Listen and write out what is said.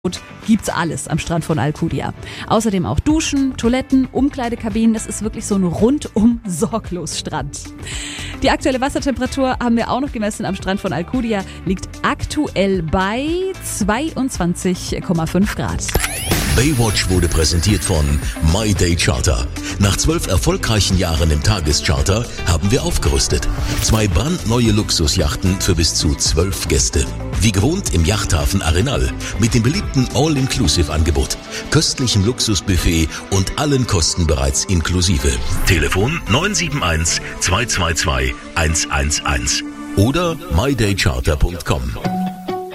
Gibt's alles am Strand von Alcudia. Außerdem auch Duschen, Toiletten, Umkleidekabinen. Es ist wirklich so ein rundum sorglos Strand. Die aktuelle Wassertemperatur haben wir auch noch gemessen am Strand von Alcudia. Liegt aktuell bei 22,5 Grad. Baywatch wurde präsentiert von My Day Charter. Nach 12 erfolgreichen Jahren im Tagescharter haben wir aufgerüstet. 2 brandneue Luxusjachten für bis zu 12 Gäste. Wie gewohnt im Yachthafen Arenal mit dem beliebten All-Inclusive-Angebot, köstlichem Luxusbuffet und allen Kosten bereits inklusive. Telefon 971 222 111 oder mydaycharter.com.